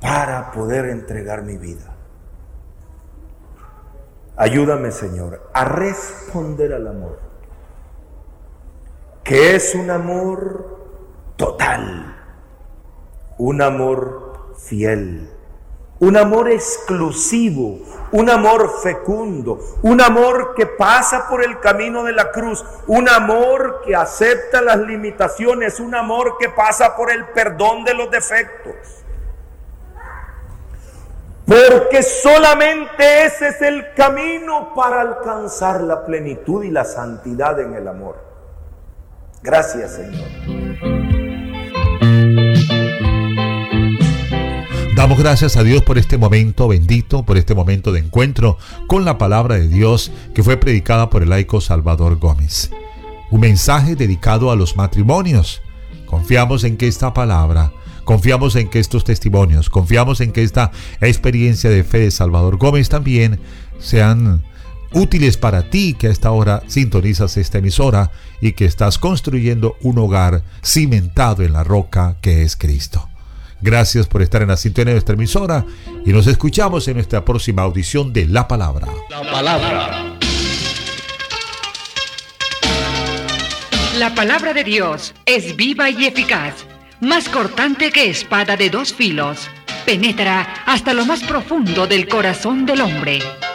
para poder entregar mi vida. Ayúdame, Señor, a responder al amor, que es un amor total, un amor fiel, un amor exclusivo, un amor fecundo, un amor que pasa por el camino de la cruz, un amor que acepta las limitaciones, un amor que pasa por el perdón de los defectos. Porque solamente ese es el camino para alcanzar la plenitud y la santidad en el amor. Gracias, Señor. Damos gracias a Dios por este momento bendito, por este momento de encuentro con la palabra de Dios que fue predicada por el laico Salvador Gómez. Un mensaje dedicado a los matrimonios. Confiamos en que esta palabra, confiamos en que estos testimonios, confiamos en que esta experiencia de fe de Salvador Gómez también sean útiles para ti que a esta hora sintonizas esta emisora y que estás construyendo un hogar cimentado en la roca que es Cristo. Gracias por estar en la sintonía de nuestra emisora y nos escuchamos en nuestra próxima audición de La Palabra. La Palabra. La palabra de Dios es viva y eficaz, más cortante que espada de dos filos. Penetra hasta lo más profundo del corazón del hombre